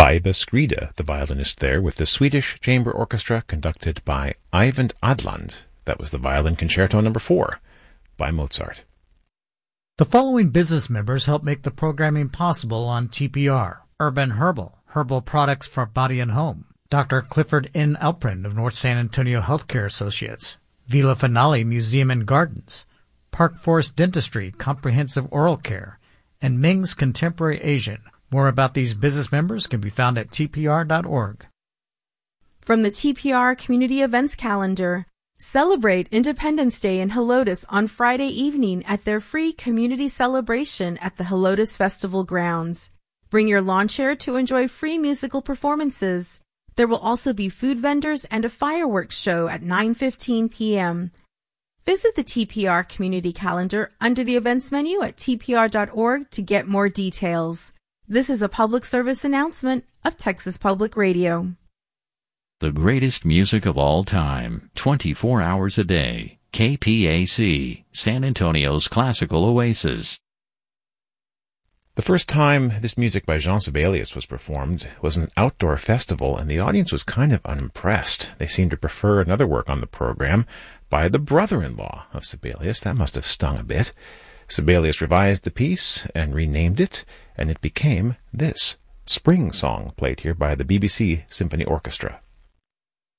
Baiba Skrida, the violinist there, with the Swedish Chamber Orchestra conducted by Eyvind Adland. That was the Violin Concerto No. 4 by Mozart. The following business members help make the programming possible on TPR. Urban Herbal, herbal products for body and home. Dr. Clifford N. Alprin of North San Antonio Healthcare Associates. Villa Finale Museum and Gardens. Park Forest Dentistry, comprehensive oral care. And Ming's Contemporary Asian. More about these business members can be found at tpr.org. From the TPR Community Events Calendar, celebrate Independence Day in Helotes on Friday evening at their free community celebration at the Helotes Festival grounds. Bring your lawn chair to enjoy free musical performances. There will also be food vendors and a fireworks show at 9:15 p.m. Visit the TPR Community Calendar under the events menu at tpr.org to get more details. This is a public service announcement of Texas Public Radio. The greatest music of all time, 24 hours a day. KPAC, San Antonio's classical oasis. The first time this music by Jean Sibelius was performed was an outdoor festival, and the audience was kind of unimpressed. They seemed to prefer another work on the program by the brother-in-law of Sibelius. That must have stung a bit. Sibelius revised the piece and renamed it, and it became this Spring Song, played here by the BBC Symphony Orchestra.